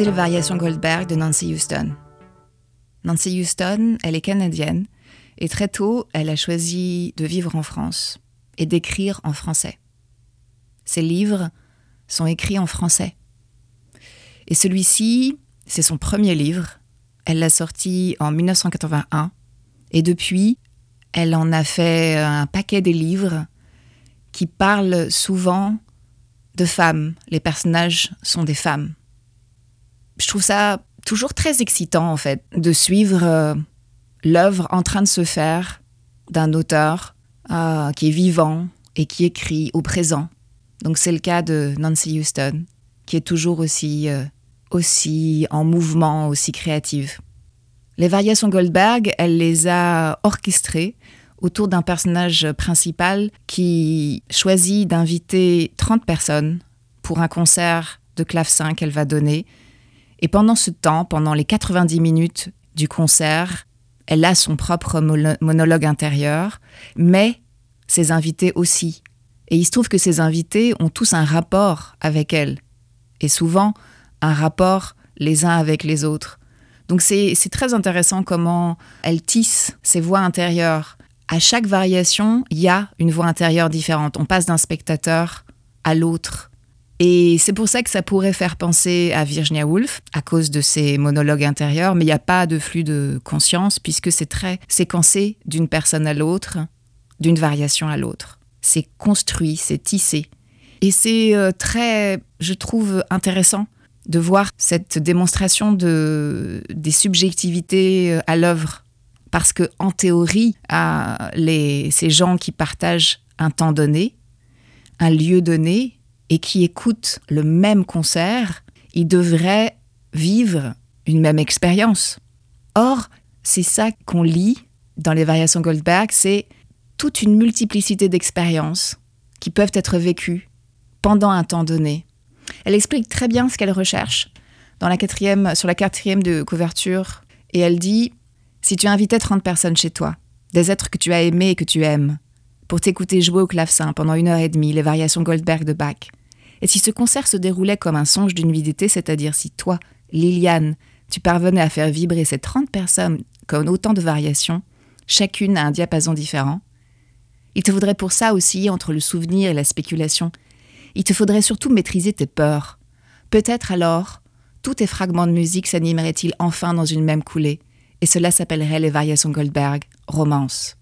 C'était les variations Goldberg de Nancy Houston. Nancy Houston, elle est canadienne et très tôt, elle a choisi de vivre en France et d'écrire en français. Ses livres sont écrits en français. Et celui-ci, c'est son premier livre. Elle l'a sorti en 1981 et depuis, elle en a fait un paquet de livres qui parlent souvent de femmes. Les personnages sont des femmes. Je trouve ça toujours très excitant, en fait, de suivre l'œuvre en train de se faire d'un auteur qui est vivant et qui écrit au présent. Donc c'est le cas de Nancy Houston, qui est toujours aussi en mouvement, aussi créative. Les variations Goldberg, elle les a orchestrées autour d'un personnage principal qui choisit d'inviter 30 personnes pour un concert de clavecin qu'elle va donner. Et pendant ce temps, pendant les 90 minutes du concert, elle a son propre monologue intérieur, mais ses invités aussi. Et il se trouve que ces invités ont tous un rapport avec elle, et souvent un rapport les uns avec les autres. Donc c'est très intéressant comment elle tisse ses voix intérieures. À chaque variation, il y a une voix intérieure différente. On passe d'un spectateur à l'autre. Et c'est pour ça que ça pourrait faire penser à Virginia Woolf, à cause de ses monologues intérieurs, mais il n'y a pas de flux de conscience, puisque c'est très séquencé d'une personne à l'autre, d'une variation à l'autre. C'est construit, c'est tissé. Et c'est très, je trouve, intéressant de voir cette démonstration des subjectivités à l'œuvre. Parce que en théorie, ces gens qui partagent un temps donné, un lieu donné, et qui écoutent le même concert, ils devraient vivre une même expérience. Or, c'est ça qu'on lit dans les variations Goldberg, c'est toute une multiplicité d'expériences qui peuvent être vécues pendant un temps donné. Elle explique très bien ce qu'elle recherche sur la 4e de couverture, et elle dit « Si tu invitais 30 personnes chez toi, des êtres que tu as aimés et que tu aimes, pour t'écouter jouer au clavecin pendant 1h30 les variations Goldberg de Bach, et si ce concert se déroulait comme un songe d'une vie d'été, c'est-à-dire si toi, Liliane, tu parvenais à faire vibrer ces 30 personnes comme autant de variations, chacune à un diapason différent, il te faudrait pour ça aussi, entre le souvenir et la spéculation, il te faudrait surtout maîtriser tes peurs. Peut-être alors, tous tes fragments de musique s'animeraient-ils enfin dans une même coulée, et cela s'appellerait les variations Goldberg, romance.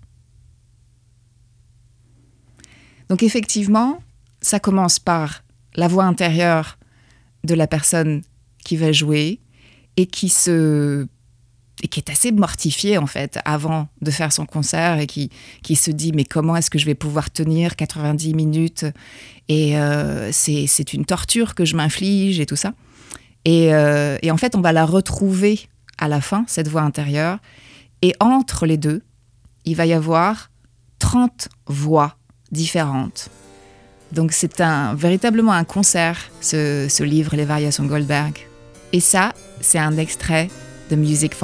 Donc effectivement, ça commence par la voix intérieure de la personne qui va jouer et qui est assez mortifiée en fait avant de faire son concert et qui se dit mais comment est-ce que je vais pouvoir tenir 90 minutes et c'est une torture que je m'inflige et tout ça. Et en fait on va la retrouver à la fin, cette voix intérieure, et entre les deux, il va y avoir 30 voix différentes. Donc c'est véritablement un concert, ce livre, Les variations Goldberg. Et ça, c'est un extrait de Music